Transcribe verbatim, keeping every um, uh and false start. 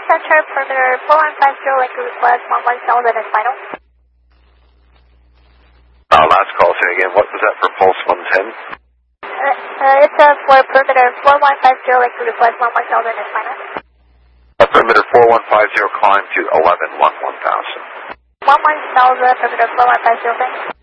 Center, perimeter four one five zero, like to request one one thousand and final. Uh, last call, say again, what was that for Pulse one ten? Uh, uh, it's uh, for perimeter four one five zero, like to request one one thousand and final. Uh, perimeter four one five zero, climb to eleven one one thousand. one one thousand, perimeter four one five zero, thanks.